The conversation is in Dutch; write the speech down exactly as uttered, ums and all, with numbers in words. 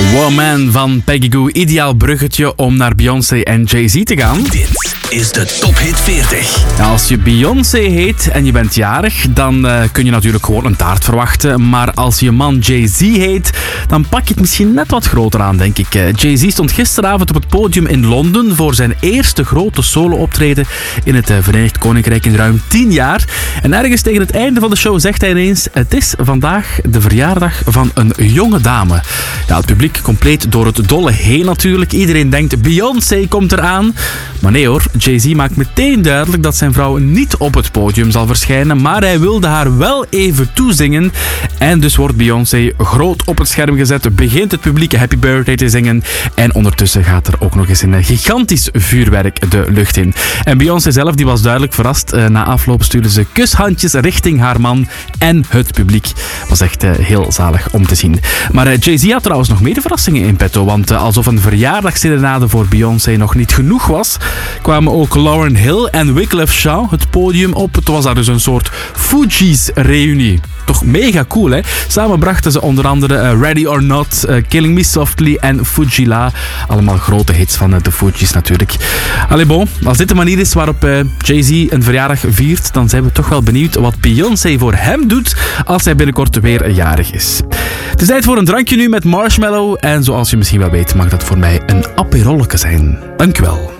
Woman van Peggy Gou. Ideaal bruggetje om naar Beyoncé en Jay-Z te gaan. Dit is de Top Hit veertig. Ja, als je Beyoncé heet en je bent jarig, dan uh, kun je natuurlijk gewoon een taart verwachten. Maar als je man Jay-Z heet, dan pak je het misschien net wat groter aan, denk ik. Uh, Jay-Z stond gisteravond op het podium in Londen voor zijn eerste grote solo-optreden in het uh, Verenigd Koninkrijk in ruim tien jaar. En ergens tegen het einde van de show zegt hij ineens: het is vandaag de verjaardag van een jonge dame. Ja, het publiek compleet door het dolle heen natuurlijk. Iedereen denkt Beyoncé komt eraan. Maar nee hoor, Jay-Z maakt meteen duidelijk dat zijn vrouw niet op het podium zal verschijnen, maar hij wilde haar wel even toezingen. En dus wordt Beyoncé groot op het scherm gezet, begint het publiek Happy Birthday te zingen en ondertussen gaat er ook nog eens een gigantisch vuurwerk de lucht in. En Beyoncé zelf die was duidelijk verrast. Na afloop stuurde ze kushandjes richting haar man en het publiek. Was echt uh, heel zalig om te zien. Maar uh, Jay-Z had trouwens nog meer verrassingen in petto, want uh, alsof een verjaardagsserenade voor Beyoncé nog niet genoeg was, kwamen ook Lauryn Hill en Wyclef Jean het podium op. Het was daar dus een soort Fugees-reunie. Toch mega cool, hè? Samen brachten ze onder andere uh, Ready or Not, uh, Killing Me Softly en Fujila. Allemaal grote hits van uh, de Fugees natuurlijk. Allee bon, als dit de manier is waarop uh, Jay-Z een verjaardag viert, dan zijn we toch wel benieuwd wat Beyoncé voor hem doet als hij binnenkort weer jarig is. Het is tijd voor een drankje nu met Marshmallow. En zoals je misschien wel weet, mag dat voor mij een aperolke zijn. Dankjewel.